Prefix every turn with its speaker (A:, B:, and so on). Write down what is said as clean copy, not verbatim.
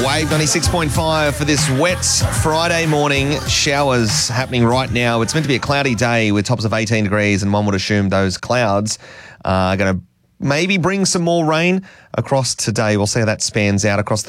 A: Wave 96.5 for this wet Friday morning. Showers happening right now. It's meant to be a cloudy day with tops of 18 degrees, and one would assume those clouds are going to maybe bring some more rain across today. We'll see how that spans out across the